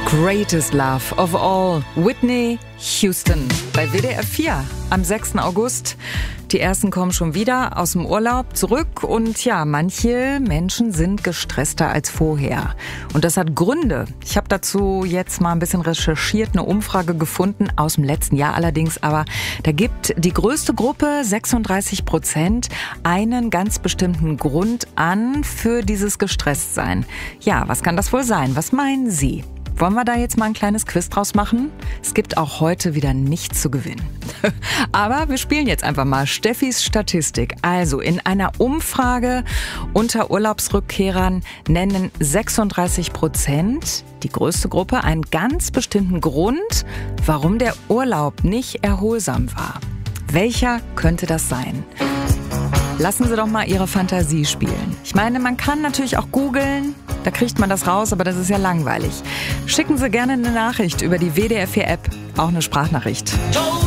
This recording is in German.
Greatest Love of All, Whitney Houston bei WDR 4 am 6. August. Die ersten kommen schon wieder aus dem Urlaub zurück und ja, manche Menschen sind gestresster als vorher. Und das hat Gründe. Ich habe dazu jetzt mal ein bisschen recherchiert, eine Umfrage gefunden, aus dem letzten Jahr allerdings, aber da gibt die größte Gruppe, 36%, einen ganz bestimmten Grund an für dieses Gestresstsein. Ja, was kann das wohl sein? Was meinen Sie? Wollen wir da jetzt mal ein kleines Quiz draus machen? Es gibt auch heute wieder nichts zu gewinnen. Aber wir spielen jetzt einfach mal Steffis Statistik. Also in einer Umfrage unter Urlaubsrückkehrern nennen 36%, die größte Gruppe, einen ganz bestimmten Grund, warum der Urlaub nicht erholsam war. Welcher könnte das sein? Lassen Sie doch mal Ihre Fantasie spielen. Ich meine, man kann natürlich auch googeln, da kriegt man das raus, aber das ist ja langweilig. Schicken Sie gerne eine Nachricht über die WDR 4 App, auch eine Sprachnachricht.